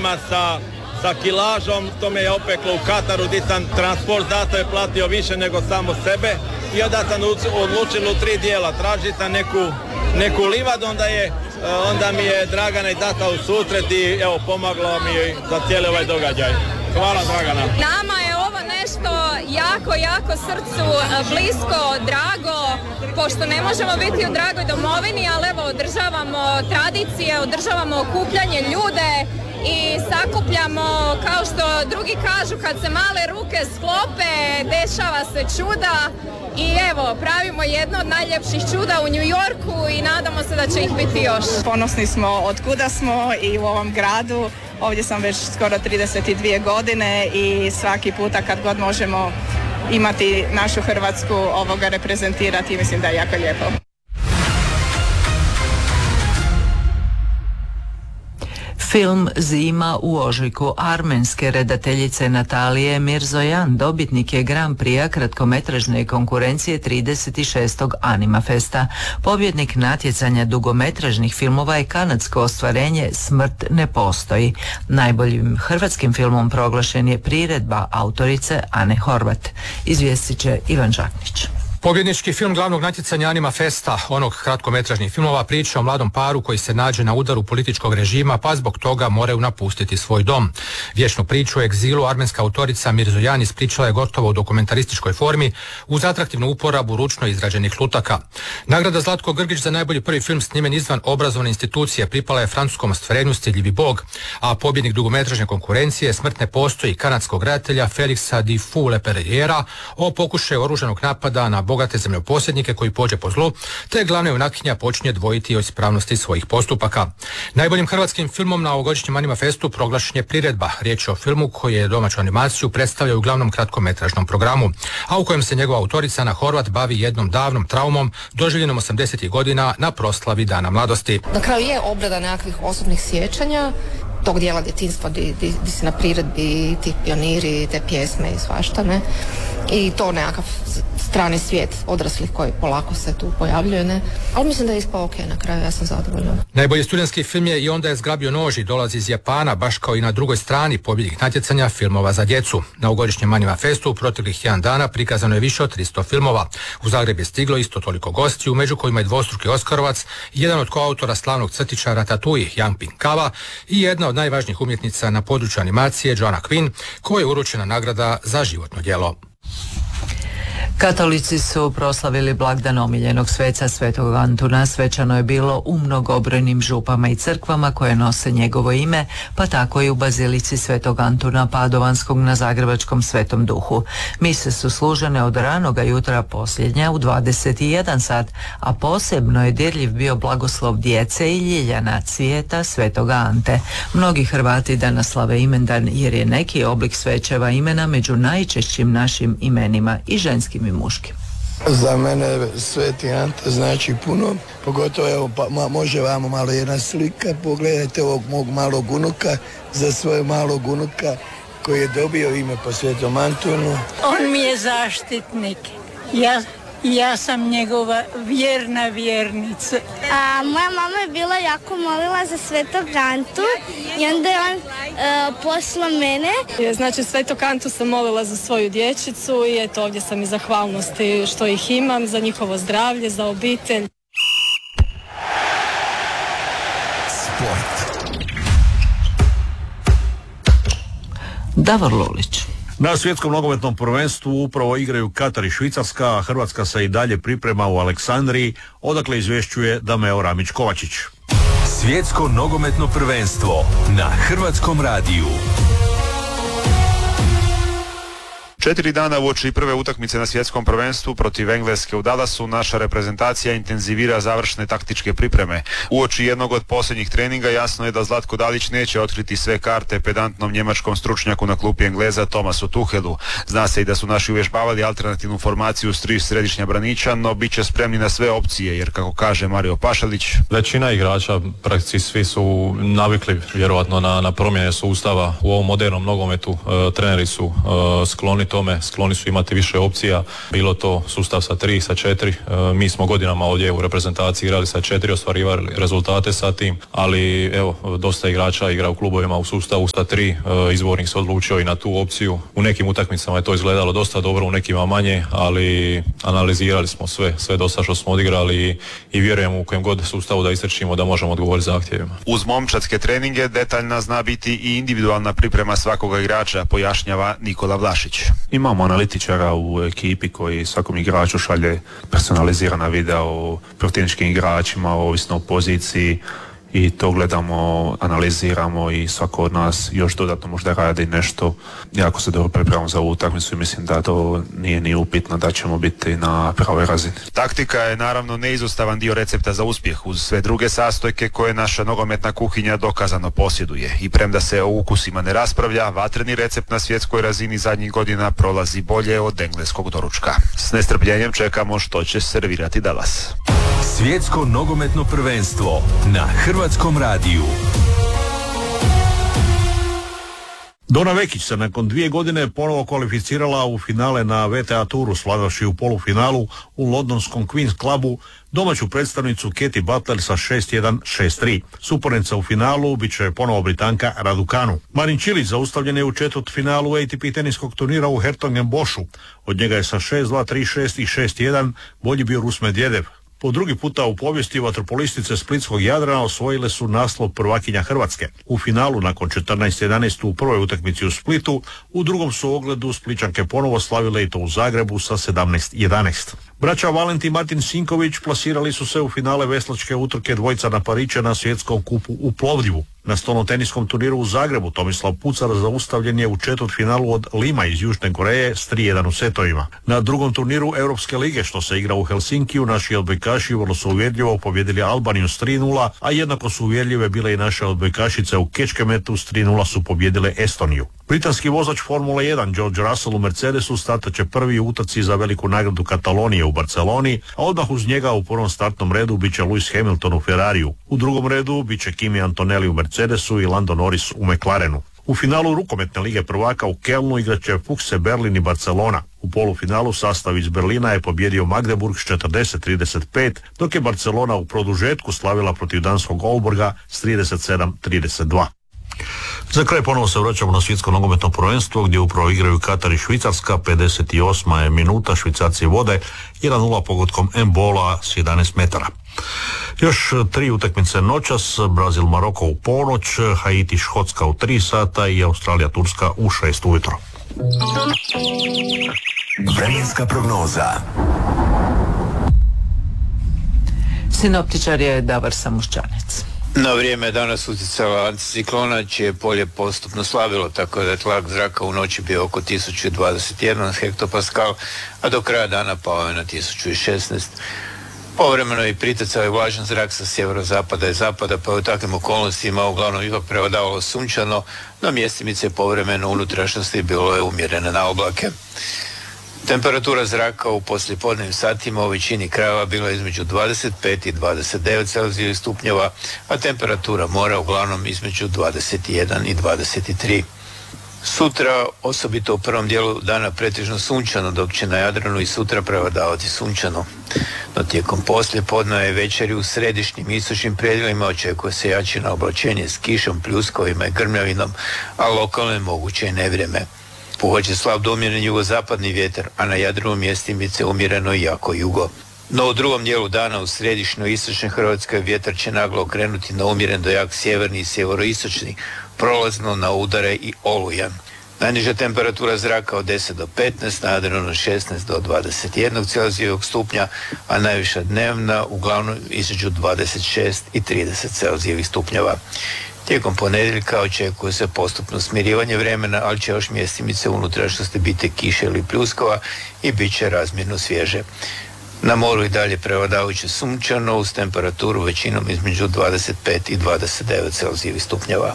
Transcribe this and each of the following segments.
problema sa kilažom, to me je opeklo u Kataru gdje sam transport zato je platio više nego samo sebe i onda sam odlučio u 3 dijela, tražio sam neku livadu, onda mi je Dragana i data u susret i evo pomagla mi za cijeli ovaj događaj. Hvala Dragana. Nama je ovo nešto jako srcu blisko, drago, pošto ne možemo biti u dragoj domovini, ali evo održavamo tradicije, održavamo okupljanje ljude i sakupljamo, kao što drugi kažu, kad se male ruke sklope, dešava se čuda i evo, pravimo jedno od najljepših čuda u New Yorku i nadamo se da će ih biti još. Ponosni smo od kuda smo i u ovom gradu. Ovdje sam već skoro 32 godine i svaki puta kad god možemo imati našu Hrvatsku, ovoga reprezentirati, mislim da je jako lijepo. Film Zima u ožujku armenske redateljice Natalije Mirzojan dobitnik je Grand Prix kratkometražne konkurencije 36. Animafesta. Pobjednik natjecanja dugometražnih filmova je kanadsko ostvarenje Smrt ne postoji. Najboljim hrvatskim filmom proglašen je Priredba autorice Ane Horvat. Izvijestit će Ivan Žaknić. Pobjednički film glavnog natjecanja Anima Festa, onog kratkometražnih filmova, priča o mladom paru koji se nađe na udaru političkog režima pa zbog toga moraju napustiti svoj dom. Vječnu priču o egzilu armenska autorica Mirzojan ispričala je gotovo u dokumentarističkoj formi uz atraktivnu uporabu ručno izrađenih lutaka. Nagrada Zlatko Grgić za najbolji prvi film snimen izvan obrazovne institucije pripala je francuskom ostvarenju Stidljivi Bog, a pobjednik dugometražne konkurencije Smrt ne postoji kanadskog redatelja Felixa Di Fouleperriera o pokušaju oružanog napada na bogate zemljoposjednike koji pođe po zlu, te glavna junakinja počinje dvojiti o ispravnosti svojih postupaka. Najboljim hrvatskim filmom na ovogodišnjem Anima Festu proglašen je Priredba. Riječ je o filmu koji je domaću animaciju predstavlja u glavnom kratkometražnom programu, a u kojem se njegova autorica Ana Horvat bavi jednom davnom traumom doživljenom 80. godina na proslavi Dana mladosti. Na kraju je obrada nekakvih osobnih sjećanja tog dijela djetinjstva di si na priredbi, ti pioniri, te pjesme i svašta, ne? I to nekakav strani svijet odraslih koji polako se tu pojavljuje, ne? Ali mislim da je ispao ok na kraju, ja sam zadovoljna. Najbolji studentski film je I onda je zgrabio nož i dolazi iz Japana, baš kao i na drugoj strani pobjednik natjecanja filmova za djecu. Na ovogodišnjem Anima Festu u proteklih 1 dana prikazano je više od 300 filmova. U Zagreb je stiglo isto toliko gostiju, među kojima je dvostruki Oskarovac, jedan od koautora slavnog crtičara Ratatouille, Yang Ping Kava, i jedna od najvažnijih umjetnica na području animacije, Joanna Quinn, kojoj je uručena nagrada za životno djelo. Katolici su proslavili blagdan omiljenog sveca Svetog Antuna. Svečano je bilo u mnogobrojnim župama i crkvama koje nose njegovo ime, pa tako i u bazilici Svetog Antuna Padovanskog na zagrebačkom Svetom Duhu. Mise su služene od ranoga jutra posljednja u 21 sat, a posebno je dirljiv bio blagoslov djece i ljiljana cvijeta Svetoga Ante. Mnogi Hrvati danas slave imendan jer je neki oblik svećeva imena među najčešćim našim imenima i ženskim i muškim. Za mene Sveti Ante znači puno, pogotovo evo, može vamo malo jedna slika, pogledajte ovog mog malog unuka, za svojeg malog unuka koji je dobio ime po Svetom Antunu. On mi je zaštitnik, ja sam njegova vjerna vjernica. Moja mama je bila jako molila za Svetog Antu i onda je on poslao mene. Znači Svetog Antu sam molila za svoju dječicu i eto ovdje sam i zahvalnosti što ih imam, za njihovo zdravlje, za obitelj. Sport. Davor Lulić. Na svjetskom nogometnom prvenstvu upravo igraju Katar i Švicarska, a Hrvatska se i dalje priprema u Aleksandriji, odakle izvješćuje Dameo Ramić-Kovačić. Svjetsko nogometno prvenstvo na Hrvatskom radiju. 4 dana uoči prve utakmice na svjetskom prvenstvu protiv Engleske u Dallasu, naša reprezentacija intenzivira završne taktičke pripreme. Uoči jednog od posljednjih treninga jasno je da Zlatko Dalić neće otkriti sve karte pedantnom njemačkom stručnjaku na klupi Engleza Thomasu Tuchelu. Zna se i da su naši uvježbavali alternativnu formaciju s 3 središnja braniča, no bit će spremni na sve opcije, jer kako kaže Mario Pašalić, većina igrača, praktički svi su navikli vjerojatno na promjene sustava u ovom modernom nogometu. Treneri su skloni tome skloni su imati više opcija, bilo to sustav sa 3, sa 4. Mi smo godinama ovdje u reprezentaciji igrali sa 4, ostvarivali rezultate sa tim, ali evo, dosta igrača igra u klubovima u sustavu sa 3, izbornik se odlučio i na tu opciju. U nekim utakmicama je to izgledalo dosta dobro, u nekima manje, ali analizirali smo sve dosta što smo odigrali i vjerujemo u kojem god sustavu da istrčimo da možemo odgovoriti zahtjevima. Uz momčadske treninge detaljna zna biti i individualna priprema svakoga igrača, pojašnjava Nikola Vlašić. Imamo analitičara u ekipi koji svakom igraču šalje personalizirana videa o protivničkim igračima, ovisno o poziciji, i to gledamo, analiziramo i svako od nas još dodatno možda radi nešto. Jako se dobro pripremamo za ovu utakmicu i mislim da to nije ni upitno da ćemo biti na pravoj razini. Taktika je naravno neizostavan dio recepta za uspjeh uz sve druge sastojke koje naša nogometna kuhinja dokazano posjeduje. I premda se o ukusima ne raspravlja, vatreni recept na svjetskoj razini zadnjih godina prolazi bolje od engleskog doručka. S nestrpljenjem čekamo što će servirati Dallas. Svjetsko nogometno prvenstvo na Hrvatskom radiju. Dona Vekić se nakon 2 godine ponovo kvalificirala u finale na VTA Touru, svladavši u polufinalu u londonskom Queen's Clubu domaću predstavnicu Katie Butler sa 6-1, 6-3. Suparnica u finalu bit će ponovo Britanka Raducanu. Marin Čilić zaustavljen je u četvrtfinalu ATP teniskog turnira u Hertogenboschu. Od njega je sa 6-2, 3-6 i 6-1 bolji bio Rus Medvedev. Po drugi puta u povijesti vaterpolistice Splitskog Jadrana osvojile su naslov prvakinja Hrvatske. U finalu nakon 14-11 u prvoj utakmici u Splitu, u drugom su ogledu Splićanke ponovo slavile i to u Zagrebu sa 17-11. Braća Valentin i Martin Sinković plasirali su se u finale veslačke utrke dvojca na Pariće na svjetskom kupu u Plovdivu. Na stolnoteniskom turniru u Zagrebu Tomislav Pucar zaustavljen je u četvrtfinalu od Lima iz Južne Koreje s 3-1 u setovima. Na drugom turniru Europske lige što se igra u Helsinkiju naši odbojkaši vrlo su uvjerljivo pobjedili Albaniju s 3-0, a jednako su uvjerljive bile i naše odbojkašice u Kečkemetu s 3-0 su pobjedile Estoniju. Britanski vozač Formule 1 George Russell u Mercedesu startaće prvi u utrci za veliku nagradu Katalonije u Barceloni, a odmah uz njega u prvom startnom redu bit će Lewis Hamilton u Ferrariju. U drugom redu bit će Kimi Antonelli u Mercedesu i Lando Norris u McLarenu. U finalu rukometne lige prvaka u Kelnu igraće Fuchse Berlin i Barcelona. U polufinalu sastav iz Berlina je pobjedio Magdeburg s 40-35, dok je Barcelona u produžetku slavila protiv danskog Aalborga s 37-32. Za kraj ponovo se vraćamo na svjetsko nogometno prvenstvo gdje upravo igraju Katar i Švicarska. 58. je minuta, Švicarci vode 1-0 pogodkom Mbola s 11 metara. Još 3 utakmice noćas, Brazil Maroko u ponoć, Haiti Škotska u 3 sata i Australija Turska u 6 ujutro. Vremenska prognoza. Sinoptičar je Davor Samuščanec. Na vrijeme je danas utjecala anticiklona čije polje postupno slabilo, tako da je tlak zraka u noći bio oko 1021 hektopaskal, a do kraja dana pao je na 1016. Povremeno je pritecao i vlažan zrak sa sjeverozapada i zapada, pa je u takvim okolnostima uglavnom ipak prevladavalo sunčano, no mjestimice povremeno unutrašnjosti bilo je umjerene na oblake. Temperatura zraka u poslijepodnevnim satima u većini krajeva bila je između 25 i 29 Celzijevih stupnjeva, a temperatura mora uglavnom između 21 i 23. Sutra, osobito u prvom dijelu dana, pretežno sunčano, dok će na Jadranu i sutra prevladavati sunčano. No tijekom poslijepodneva i večeri u središnjim i istočnim predjelima očekuje se jačino oblačenje s kišom, pljuskovima i grmljavinom, a lokalno je moguće i nevrijeme. Puhat slab do umjeren jugozapadni vjetar, a na Jadranu mjestimice umjereno i jako jugo. No u drugom dijelu dana u središnjoj i istočnoj Hrvatskoj vjetar će naglo okrenuti na umjeren do jak sjeverni i sjevoroistočni, prolazno na udare i olujan. Najniža temperatura zraka od 10 do 15, na Jadranu 16 do 21 Celzijevog stupnja, a najviša dnevna uglavnom između 26 i 30 Celzijevih stupnjeva. Tijekom ponedjeljka očekuje se postupno smirivanje vremena, ali će još mjestimice unutrašnjosti biti kiše ili pljuskova i bit će razmjerno svježe. Na moru i dalje prevladavajuće sunčano uz temperaturu većinom između 25 i 29 Celzijevih stupnjeva.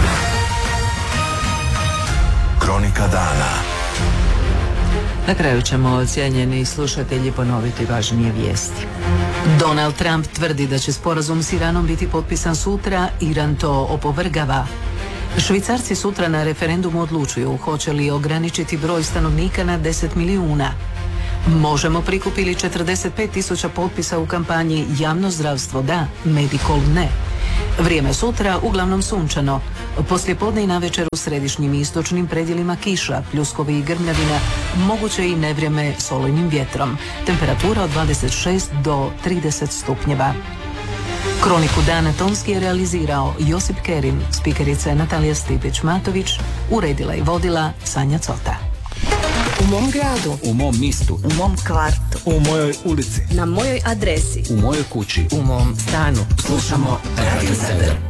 Kronika dana. Na kraju ćemo, cijenjeni slušatelji, ponoviti važnije vijesti. Donald Trump tvrdi da će sporazum s Iranom biti potpisan sutra, Iran to opovrgava. Švicarci sutra na referendumu odlučuju hoće li ograničiti broj stanovnika na 10 milijuna. Možemo prikupili 45.000 potpisa u kampanji Javno zdravstvo da, Medikol ne. Vrijeme sutra uglavnom sunčano. Poslijepodne i navečer u središnjim i istočnim predjelima kiša, pljuskovi i grmljavina, moguće i nevrijeme s olujnim vjetrom. Temperatura od 26 do 30 stupnjeva. Kroniku dana tonski je realizirao Josip Kerin, spikerica je Natalija Stipić-Matović, uredila i vodila Sanja Cota. U mom gradu, u mom mistu, u mom kvartu, u mojoj ulici, na mojoj adresi, u mojoj kući, u mom stanu. Slušamo Radio 7.